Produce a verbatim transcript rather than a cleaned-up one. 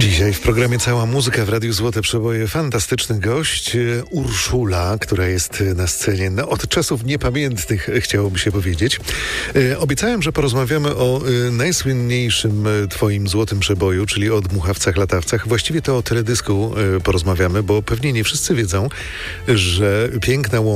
Dzisiaj w programie Cała Muzyka w Radiu Złote Przeboje fantastyczny gość Urszula, która jest na scenie no, od czasów niepamiętnych, chciałoby się powiedzieć. E, obiecałem, że porozmawiamy o e, najsłynniejszym e, twoim złotym przeboju, czyli o Dmuchawcach Latawcach. Właściwie to o teledysku e, porozmawiamy, bo pewnie nie wszyscy wiedzą, że Piękna Łąka